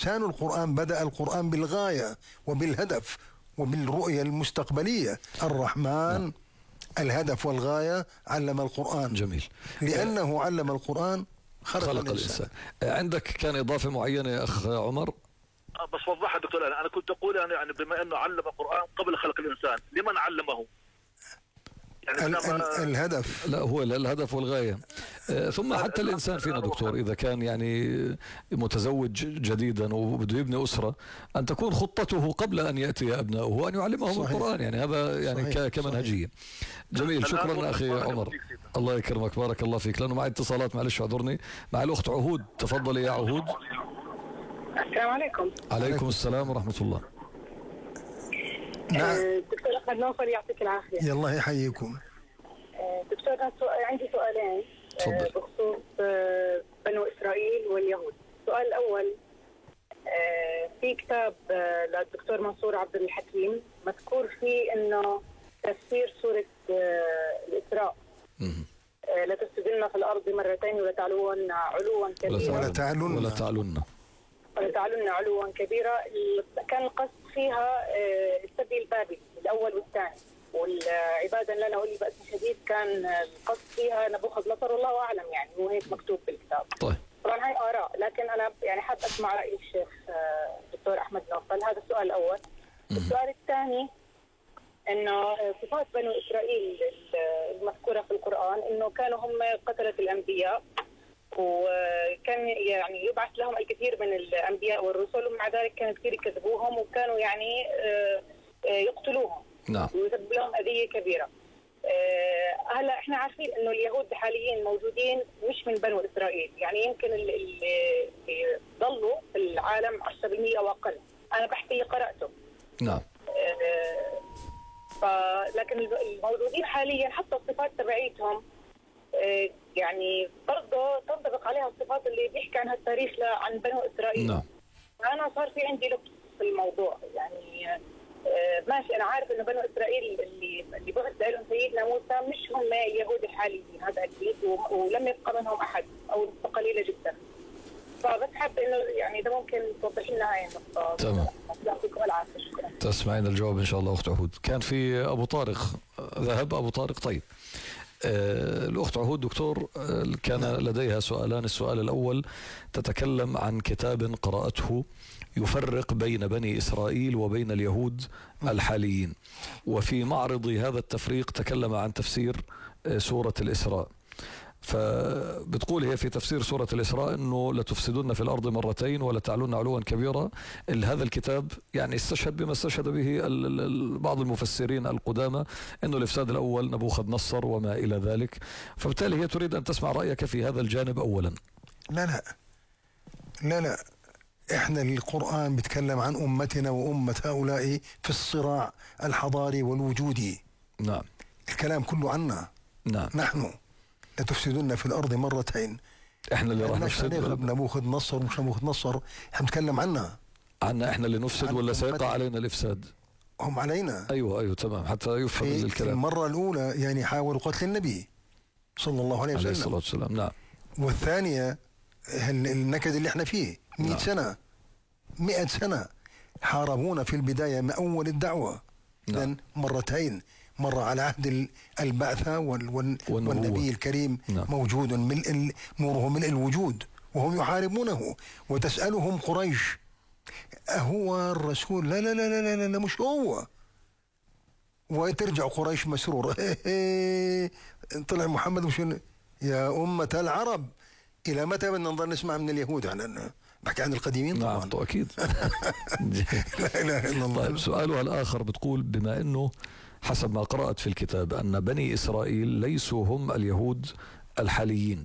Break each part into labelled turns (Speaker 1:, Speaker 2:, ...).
Speaker 1: لسان القرآن بدأ القرآن بالغاية وبالهدف وبالرؤية المستقبلية. الرحمن الهدف والغاية علم القرآن.
Speaker 2: جميل.
Speaker 1: لأنه علم القرآن خلق الإنسان.
Speaker 2: عندك كان إضافة معينة يا أخ عمر؟
Speaker 3: بس وضحها دكتور. أنا كنت أقول يعني بما أنه علم القرآن قبل خلق الإنسان، لمن علمه؟ يعني
Speaker 1: الهدف.
Speaker 2: لا، هو الهدف والغاية. ثم حتى الإنسان فينا دكتور إذا كان يعني متزوج جديدا وبده يبني أسرة، أن تكون خطته قبل أن يأتي أبنائه أن يعلمهم القرآن، يعني هذا يعني كمنهجية. جميل، شكرا أخي عمر، الله يكرمك، بارك الله فيك. لأنه معي اتصالات، معلش اعذرني. مع الأخت عهود، تفضلي يا عهود.
Speaker 4: السلام عليكم.
Speaker 2: عليكم السلام ورحمة الله.
Speaker 1: نعم.
Speaker 4: دكتور أحمد نوفل، يعطيك العافية.
Speaker 1: الله يحييكم.
Speaker 4: دكتور عندي سؤالين بخصوص بنو إسرائيل واليهود. السؤال الأول، في كتاب للدكتور منصور عبد الحكيم مذكور فيه إنه تفسير سورة الإسراء لتفسدن في الأرض مرتين ولتعلون علوا كبيرا ولتعلن علوا كبيرا. كان القصد فيها السبي البابلي الأول والثاني، والعبادة لنا ولي بأس شديد كان القصد فيها نبوخذ نصر، والله أعلم يعني، هو هيك مكتوب بالكتاب.
Speaker 2: طيب.
Speaker 4: طبعا هاي آراء، لكن أنا يعني حاب أسمع رأي الشيخ دكتور أحمد نوفل. هذا السؤال الأول. السؤال الثاني، إنه صفات بنو إسرائيل المذكورة في القرآن إنه كانوا هم قتلة الأنبياء، وكان يعني يبعث لهم الكثير من الأنبياء والرسل، ومع ذلك كانوا كثير يكذبوهم وكانوا يعني يقتلوهم.
Speaker 2: نعم.
Speaker 4: ويسبب لهم أذية كبيرة. هلا احنا عارفين انه اليهود حاليا موجودين مش من بنو اسرائيل، يعني يمكن اللي ضلوا في العالم 10% واقل. انا بحكي اللي قرأته.
Speaker 2: نعم.
Speaker 4: لكن الموجودين حاليا حتى الصفات تبعيتهم يعني برضه تنطبق عليها الصفات اللي بيحكي عنها التاريخ عن بنو اسرائيل.
Speaker 2: نعم.
Speaker 4: انا صار في عندي لبس في الموضوع، يعني ماشي، انا عارف انه بنو اسرائيل اللي بعث لهم سيدنا موسى مش هم اليهود الحاليين، هذا اكيد، ولم يبقى منهم احد او قليله جدا. فبس حابه انه يعني اذا ممكن توضح لنا هاي النقطه.
Speaker 2: تمام.
Speaker 4: يعطيكم العافيه. شكرا.
Speaker 2: تسمعين الجواب ان شاء الله اخت عهود. كان في ابو طارق، ذهب ابو طارق. طيب، الأخت عهود دكتور كان لديها سؤالان. السؤال الأول تتكلم عن كتاب قرأته يفرق بين بني إسرائيل وبين اليهود الحاليين، وفي معرض هذا التفريق تكلم عن تفسير سورة الإسراء. فبتقول هي في تفسير سورة الإسراء أنه لتفسدن في الأرض مرتين ولتعلن علوا كبيرا. هذا الكتاب يعني استشهد بما استشهد به بعض المفسرين القدامى أنه الإفساد الأول نبوخذ نصر وما إلى ذلك. فبالتالي هي تريد أن تسمع رأيك في هذا الجانب أولا.
Speaker 1: لا احنا القرآن بيتكلم عن أمتنا وأمة هؤلاء في الصراع الحضاري والوجودي.
Speaker 2: نعم.
Speaker 1: الكلام كله عنا.
Speaker 2: نعم.
Speaker 1: نحن لتفسدن في الأرض مرتين.
Speaker 2: احنا اللي راح نفسد.
Speaker 1: نبوخذ نصر مش نبوخذ نصر، احنا بنتكلم عنا
Speaker 2: احنا اللي نفسد ولا سيقع علينا الإفساد؟
Speaker 1: هم علينا.
Speaker 2: ايوه تمام، حتى يفهم الكلام.
Speaker 1: المرة الأولى يعني حاولوا قتل النبي صلى الله عليه وسلم.
Speaker 2: عليه الصلاة والسلام. نعم.
Speaker 1: والثانية النكد اللي احنا فيه 100
Speaker 2: نعم.
Speaker 1: سنة 100 سنة حاربونا في البداية من أول الدعوة.
Speaker 2: نعم.
Speaker 1: مرتين، مرة على عهد البعثة والنبي الكريم.
Speaker 2: نعم.
Speaker 1: موجود نوره ملء الوجود وهم يحاربونه، وتسألهم قريش أهو الرسول؟ لا لا لا لا لا, لا مش هو. وترجع قريش مسرور طلع محمد مش يا أمة العرب إلى متى بدنا نضل نسمع من اليهود؟ أنا بحكي عن القديمين طبعا.
Speaker 2: نعم أكيد.
Speaker 1: لا إله إلا الله.
Speaker 2: طيب، سؤالها الآخر بتقول بما أنه حسب ما قرأت في الكتاب أن بني إسرائيل ليسوا هم اليهود الحاليين،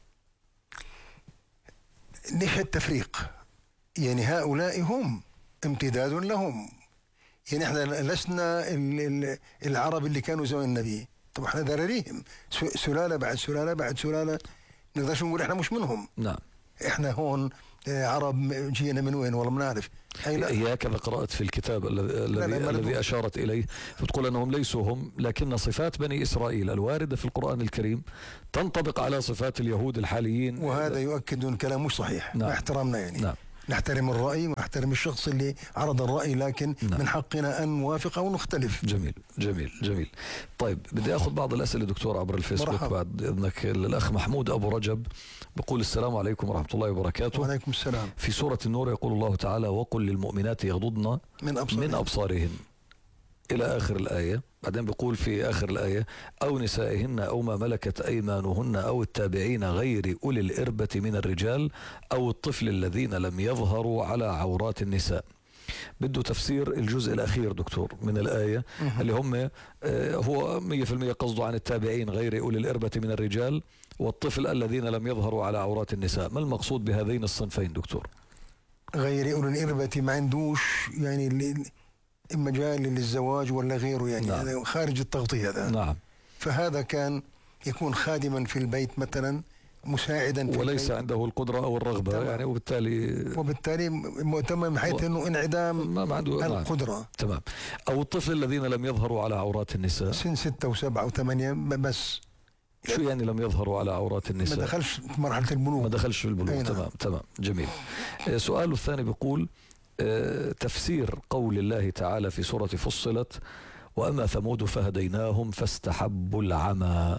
Speaker 1: ليش التفريق؟ يعني هؤلاء هم امتداد لهم، يعني احنا لسنا العرب اللي كانوا زمان النبي. طبعا احنا ذراريهم سلالة بعد سلالة بعد سلالة، نقدرش نقول احنا مش منهم.
Speaker 2: نعم.
Speaker 1: احنا هون عرب جينا من وين والله ما نعرف.
Speaker 2: هي هكذا قرأت في الكتاب الذي أشارت إليه، فتقول أنهم ليسوا هم، لكن صفات بني إسرائيل الواردة في القرآن الكريم تنطبق على صفات اليهود الحاليين،
Speaker 1: وهذا يؤكد أن كلام مش صحيح.
Speaker 2: نعم.
Speaker 1: مع احترامنا يعني.
Speaker 2: نعم.
Speaker 1: نحترم الرأي نحترم الشخص اللي عرض الرأي، لكن
Speaker 2: نعم.
Speaker 1: من حقنا أن نوافق أو نختلف.
Speaker 2: جميل جميل جميل. طيب بدي أخذ بعض الأسئلة دكتور عبر الفيسبوك
Speaker 1: مرحبا.
Speaker 2: بعد إذنك. الأخ محمود أبو رجب بقول السلام عليكم ورحمة الله وبركاته.
Speaker 1: وعليكم السلام.
Speaker 2: في سورة النور يقول الله تعالى وقل للمؤمنات يغضضن من أبصارهن إلى آخر الآية. بعدين بيقول في آخر الآية أو نسائهن أو ما ملكت أيمانهن أو التابعين غير أولي الإربة من الرجال أو الطفل الذين لم يظهروا على عورات النساء. بده تفسير الجزء الأخير دكتور من الآية اللي هم هو 100% قصده عن التابعين غير أولي الإربة من الرجال والطفل الذين لم يظهروا على عورات النساء. ما المقصود بهذين الصنفين دكتور؟
Speaker 1: غير أولي الإربة ما عندوش يعني مجال للزواج ولا غيره، يعني
Speaker 2: نعم.
Speaker 1: هذا خارج التغطية هذا.
Speaker 2: نعم.
Speaker 1: فهذا كان يكون خادما في البيت مثلا، مساعدا في
Speaker 2: وليس
Speaker 1: البيت،
Speaker 2: عنده القدرة أو الرغبة
Speaker 1: تمام.
Speaker 2: يعني
Speaker 1: وبالتالي مؤتمن من حيث أنه انعدام
Speaker 2: ما عنده
Speaker 1: القدرة.
Speaker 2: نعم. تمام. أو الطفل الذين لم يظهروا على عورات النساء
Speaker 1: سن 6 و7 و8 بس.
Speaker 2: شو يعني لم يظهروا على عورات النساء؟
Speaker 1: ما دخلش في مرحلة البلوغ.
Speaker 2: ما دخلش في البلوغ.
Speaker 1: نعم.
Speaker 2: تمام تمام جميل. سؤاله الثاني بيقول تفسير قول الله تعالى في سورة فصلت وأما ثمود فهديناهم فاستحبوا العمى.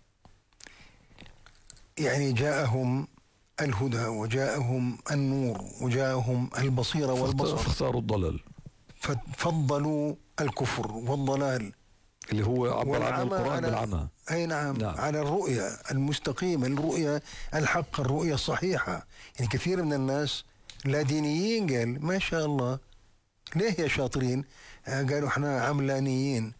Speaker 1: يعني جاءهم الهدى وجاءهم النور وجاءهم البصيرة والبصر،
Speaker 2: فاختاروا الضلال،
Speaker 1: ففضلوا الكفر والضلال
Speaker 2: اللي هو عبر عن القرآن بالعمى.
Speaker 1: أي نعم. على الرؤية المستقيمة، الرؤية الحق، الرؤية الصحيحة. يعني كثير من الناس لا دينيين قال ما شاء الله ليه يا شاطرين؟ قالوا احنا عملانيين.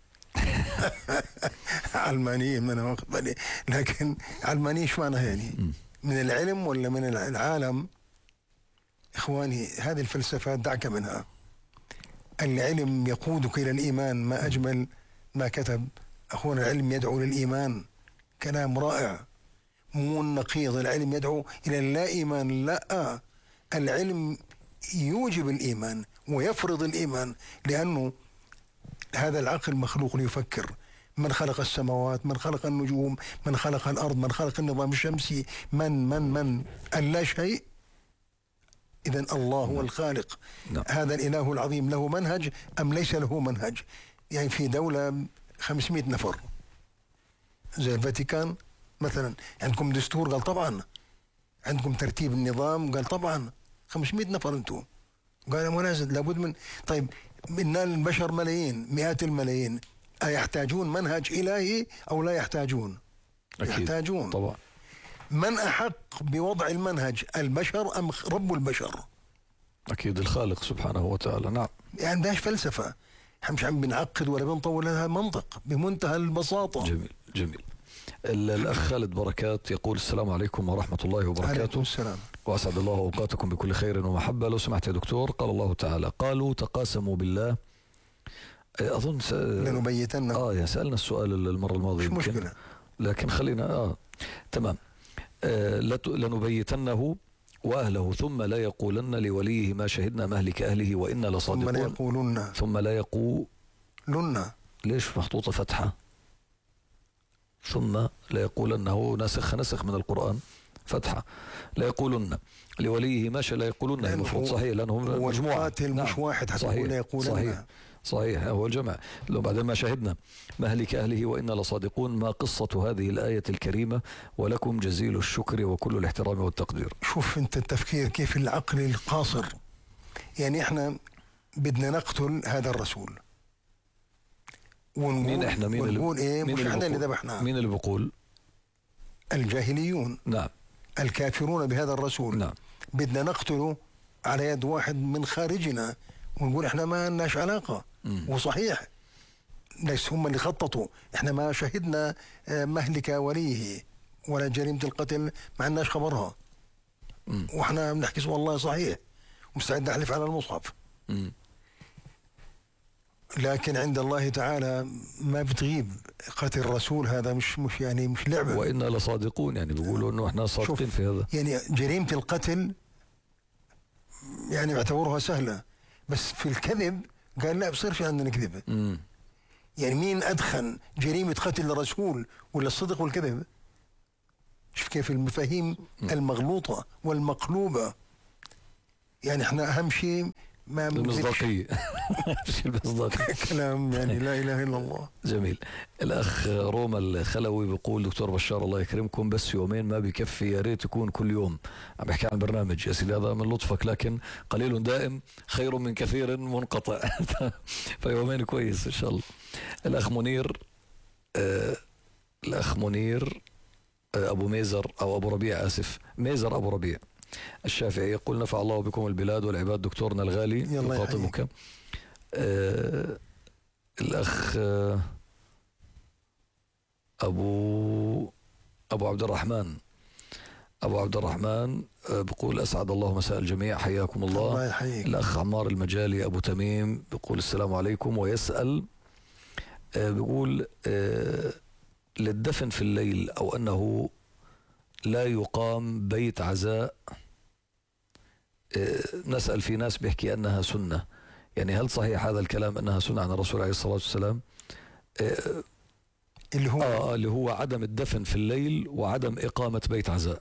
Speaker 1: علمانيين، ما انا واخد بالي، لكن علماني ايش معناها يعني؟ من العلم ولا من العالم؟ اخواني هذه الفلسفات دعك منها. العلم يقودك الى الايمان، ما اجمل ما كتب اخونا العلم يدعو للايمان. كلام رائع، مو النقيض. العلم يدعو الى اللا ايمان، لا، العلم يوجب الايمان ويفرض الايمان، لانه هذا العقل مخلوق ليفكر. من خلق السماوات، من خلق النجوم، من خلق الأرض، من خلق النظام الشمسي، من اللا شيء. إذن الله هو الخالق. هذا الإله العظيم له منهج أم ليس له منهج؟ يعني في دولة 500 نفر زي الفاتيكان مثلا، عندكم دستور؟ قال طبعا. عندكم ترتيب النظام؟ قال طبعا. 500 نفر انتم. قال منازل لابد من. طيب من البشر ملايين، مئات الملايين، أيحتاجون منهج إلهي أو لا يحتاجون؟
Speaker 2: أكيد.
Speaker 1: يحتاجون
Speaker 2: طبعا.
Speaker 1: من أحق بوضع المنهج، البشر أم رب البشر؟
Speaker 2: أكيد الخالق سبحانه وتعالى. نعم.
Speaker 1: يعني ماش فلسفة، احنا مش عم بنعقد ولا بنطول، لها منطق بمنتهى البساطة.
Speaker 2: جميل جميل. الأخ خالد بركات يقول السلام عليكم ورحمة الله وبركاته.
Speaker 1: عليكم السلام.
Speaker 2: وأسعد الله أوقاتكم بكل خير ومحبة. لو سمحت يا دكتور، قال الله تعالى قالوا تقاسموا بالله. أظن
Speaker 1: لنبيتنه.
Speaker 2: يا سألنا السؤال المرة الماضية،
Speaker 1: مش مشكلة،
Speaker 2: لكن خلينا تمام. لنبيتنه وأهله ثم لا يقولن لوليه ما شهدنا مهلك أهله وإنا لصادقون.
Speaker 1: ثم لا يقولن.
Speaker 2: ثم لا يقولن. ليش محطوطة فتحة؟ ثم لا يقولن، هو نسخ من القرآن فتحة. لا يقولن لوليه ما لا يقولن المفروض صحيح، لأنهم مجموعة.
Speaker 1: القاتل مش واحد حتى يقول لا يقولن.
Speaker 2: صحيح هو الجمع. لو بعد ما شهدنا مهلك أهله وإنا لصادقون. ما قصة هذه الآية الكريمة؟ ولكم جزيل الشكر وكل الاحترام والتقدير.
Speaker 1: شوف انت التفكير كيف، العقل القاصر. يعني احنا بدنا نقتل هذا الرسول ونقول
Speaker 2: مين احنا؟
Speaker 1: ونقول ايه؟ مش احنا اللي ذبحناه.
Speaker 2: مين اللي بقول؟
Speaker 1: الجاهليون.
Speaker 2: نعم.
Speaker 1: الكافرون بهذا الرسول.
Speaker 2: نعم.
Speaker 1: بدنا نقتله على يد واحد من خارجنا ونقول احنا ما لناش علاقة. وصحيح ليس هم اللي خططوا، احنا ما شهدنا مهلك وليه ولا جريمة القتل، ما عندناش خبرها. واحنا بنحكي والله صحيح ومستعد نحلف على المصحف. لكن عند الله تعالى ما بتغيب قتل الرسول. هذا مش يعني مش لعبة.
Speaker 2: وإنا لصادقون، يعني بيقولوا انه احنا صادقين في هذا.
Speaker 1: يعني جريمة القتل يعني اعتبروها سهلة، بس في الكذب قال لا بصير في عندنا كذب. يعني مين أدخن جريمة قتل الرسول ولا الصدق والكذب؟ شوف كيف المفاهيم المغلوطة والمقلوبة. يعني احنا أهم شيء ما
Speaker 2: المصداقية. مش المصداقية.
Speaker 1: كلام يعني لا إله إلا الله.
Speaker 2: جميل. الأخ روما الخلوي بيقول دكتور بشار الله يكرمكم بس يومين ما بكفي، يا ريت يكون كل يوم. عم بحكي عن برنامج يا سيدي، هذا من لطفك، لكن قليل دائم خير من كثير منقطع. فيومين كويس إن شاء الله. الأخ منير الأخ منير أبو ميزر أو أبو ربيع، آسف، ميزر أبو ربيع الشافعي يقول نفع الله بكم البلاد والعباد، دكتورنا الغالي يخاطبك. الأخ أبو عبد الرحمن بقول أسعد الله مساء الجميع، حياكم الله. الأخ عمار المجالي أبو تميم بقول السلام عليكم، ويسأل بقول للدفن في الليل أو أنه لا يقام بيت عزاء، نسأل في ناس بيحكي أنها سنة، يعني هل صحيح هذا الكلام أنها سنة عن الرسول عليه الصلاة والسلام؟ اللي هو عدم الدفن في الليل وعدم إقامة بيت عزاء.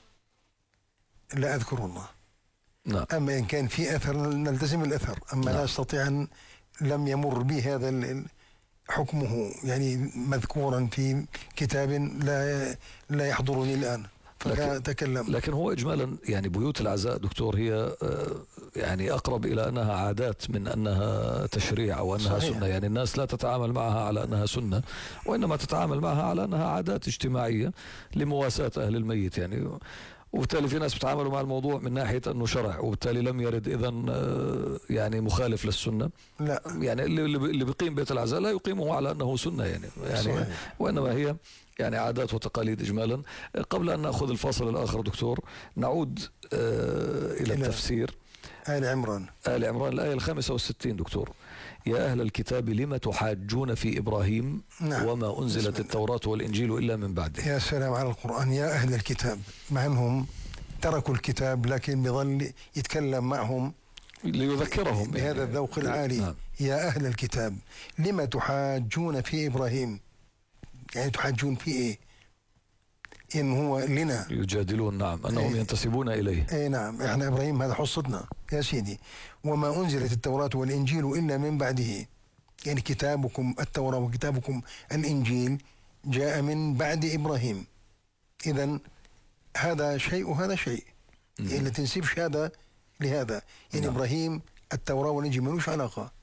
Speaker 1: لا أذكر والله.
Speaker 2: نعم.
Speaker 1: أما إن كان في أثر نلتزم الأثر، أما لا أستطيع أن لم يمر بي هذا حكمه يعني مذكورا في كتاب لا يحضرني الآن فتكلم.
Speaker 2: لكن هو إجمالا يعني بيوت العزاء دكتور هي يعني أقرب إلى أنها عادات من أنها تشريع أو أنها صحيح. سنة، يعني الناس لا تتعامل معها على أنها سنة، وإنما تتعامل معها على أنها عادات اجتماعية لمواساة أهل الميت يعني، وبالتالي في ناس بتعاملوا مع الموضوع من ناحية أنه شرع، وبالتالي لم يرد إذن يعني مخالف للسنة.
Speaker 1: لا
Speaker 2: يعني اللي بيقيم بيت العزاء لا يقيمه على أنه سنة يعني وإنما هي يعني عادات وتقاليد إجمالا. قبل أن نأخذ الفاصل الآخر دكتور نعود إلى التفسير.
Speaker 1: آل عمران
Speaker 2: الآية 65 دكتور. يا أهل الكتاب لم تحاجون في إبراهيم
Speaker 1: نعم.
Speaker 2: وما أنزلت التوراة والإنجيل إلا من بعده.
Speaker 1: يا سلام على القرآن. يا أهل الكتاب، مع أنهم تركوا الكتاب لكن بظل يتكلم معهم
Speaker 2: ليذكرهم
Speaker 1: بهذا يعني الذوق العالي.
Speaker 2: نعم.
Speaker 1: يا أهل الكتاب لم تحاجون في إبراهيم، يعني تحاجون في إيه؟ إن هو لنا
Speaker 2: يجادلون. نعم. أنهم ينتسبون إليه.
Speaker 1: نعم. إحنا إبراهيم هذا حصتنا يا سيدي. وما أنزلت التوراة والإنجيل إلا من بعده، يعني كتابكم التوراة وكتابكم الإنجيل جاء من بعد إبراهيم. إذن هذا شيء وهذا شيء، يعني لا تنسبش هذا لهذا، يعني نعم. إبراهيم التوراة والإنجيل ملوش علاقة.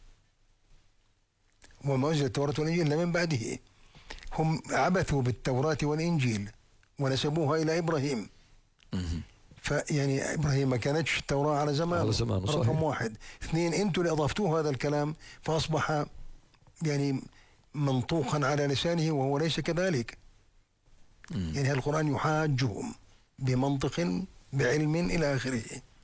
Speaker 1: وما أنزلت التوراة والإنجيل إلا من بعده. هم عبثوا بالتوراة والإنجيل ونسبوها إلى إبراهيم. فيعني إبراهيم ما كانتش التوراة على زمان رقم واحد. اثنين، أنتوا اللي أضفتوه هذا الكلام فأصبح يعني منطوقا على لسانه وهو ليس كذلك. يعني القرآن يحاجهم بمنطق بعلم إلى آخره.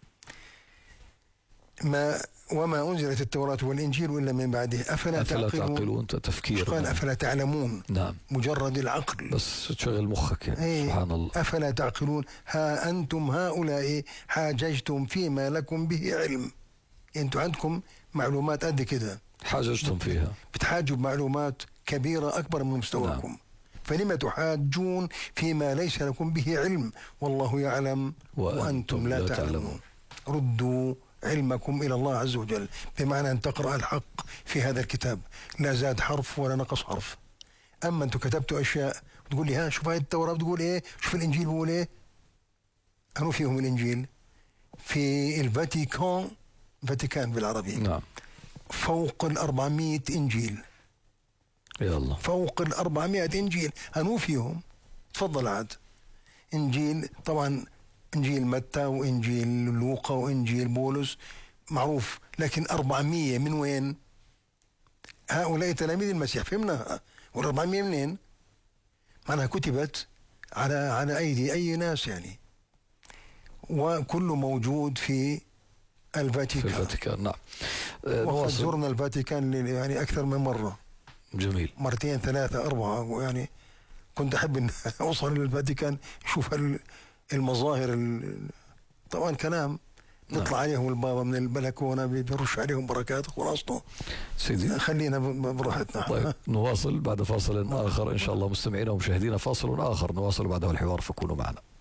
Speaker 1: وما أنزلت التوراة والإنجيل إلا من بعده أفلا تعقلون.
Speaker 2: تفكير.
Speaker 1: قال أفلا تعلمون.
Speaker 2: نعم.
Speaker 1: مجرد العقل
Speaker 2: بس تشغل مخك يعني. سبحان الله.
Speaker 1: أفلا تعقلون. ها أنتم هؤلاء حاججتم فيما لكم به علم، أنتم عندكم معلومات قد كده
Speaker 2: حاججتم فيها،
Speaker 1: بتحاجوا بمعلومات كبيرة أكبر من مستواكم. نعم. فلما تحاجون فيما ليس لكم به علم والله يعلم وأنتم لا تعلمون. ردوا علمكم إلى الله عز وجل، بمعنى أن تقرأ الحق في هذا الكتاب، لا زاد حرف ولا نقص حرف. أما أنتم كتبتوا أشياء تقول لي ها شوف هاي التوراة بتقول إيه، شوف الإنجيل بيقول إيه. أنو فيهم الإنجيل؟ في الفاتيكان بالعربي.
Speaker 2: نعم.
Speaker 1: فوق 400 إنجيل.
Speaker 2: يا الله.
Speaker 1: فوق 400 إنجيل. أنو فيهم؟ تفضل عاد. إنجيل طبعا إنجيل متى وإنجيل لوقا وإنجيل بولس معروف، لكن 400 من وين؟ هؤلاء تلاميذ المسيح، فهمنا. وال400 منين؟ معناها كتبت على أيدي أي ناس يعني، وكله موجود في الفاتيكان.
Speaker 2: نعم.
Speaker 1: وقد زرنا الفاتيكان يعني أكثر من مرة.
Speaker 2: جميل.
Speaker 1: مرتين 3 4 يعني كنت أحب أن أوصل إلى الفاتيكان أشوف المظاهر. طبعا كلام نطلع عليهم البابا من البلكونة بيرش عليهم بركات خلاصته.
Speaker 2: سيدي
Speaker 1: خلينا براحتنا.
Speaker 2: طيب نواصل بعد فاصل آخر إن شاء الله. مستمعينا ومشاهدينا فاصل آخر نواصل بعده الحوار، فكونوا معنا.